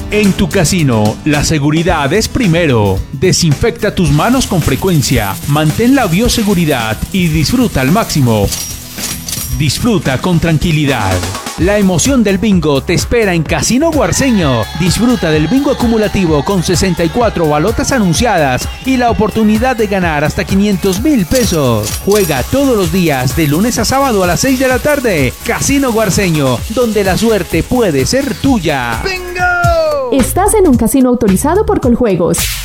En tu casino, la seguridad es primero. Desinfecta tus manos con frecuencia, mantén la bioseguridad y disfruta al máximo. Disfruta con tranquilidad. La emoción del bingo te espera en Casino Guarceño. Disfruta del bingo acumulativo con 64 balotas anunciadas y la oportunidad de ganar hasta 500,000 pesos. Juega todos los días de lunes a sábado a las 6 de la tarde. Casino Guarceño, donde la suerte puede ser tuya. ¡Bingo! Estás en un casino autorizado por Coljuegos.